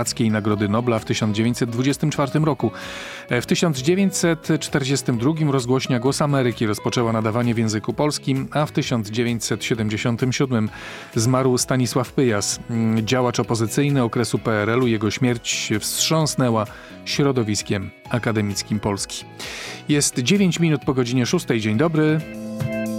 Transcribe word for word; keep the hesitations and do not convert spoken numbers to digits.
Nagrody Nobla w tysiąc dziewięćset dwudziestym czwartym roku. W tysiąc dziewięćset czterdziestym drugim rozgłośnia Głos Ameryki rozpoczęła nadawanie w języku polskim, a w tysiąc dziewięćset siedemdziesiątym siódmym zmarł Stanisław Pyjas, działacz opozycyjny okresu P R L u. Jego śmierć wstrząsnęła środowiskiem akademickim Polski. Jest dziewięć minut po godzinie szóstej. Dzień dobry.